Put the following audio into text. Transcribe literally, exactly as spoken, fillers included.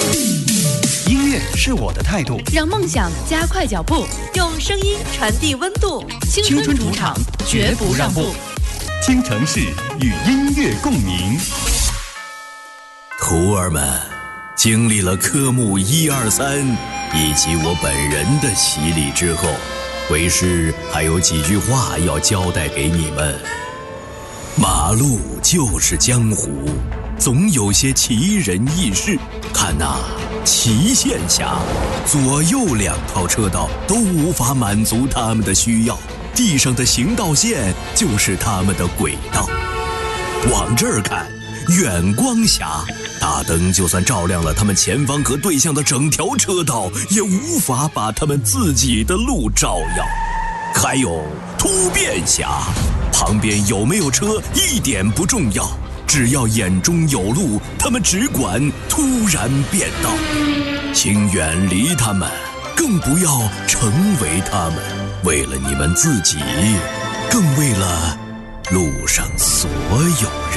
音乐是我的态度， 让梦想加快脚步， 用声音传递温度。 青春主场，绝不让步。 京城市与音乐共鸣。 徒儿们，经历了科目一二三以及我本人的洗礼之后，为师还有几句话要交代给你们。马路就是江湖，总有些奇人异事。看那祁县峡，左右两套车道都无法满足他们的需要，地上的行道线就是他们的轨道。往这儿看，远光峡，大灯就算照亮了他们前方和对向的整条车道，也无法把他们自己的路照耀。还有突变峡，旁边有没有车一点不重要，只要眼中有路，他们只管突然变道。请远离他们，更不要成为他们，为了你们自己，更为了路上所有人。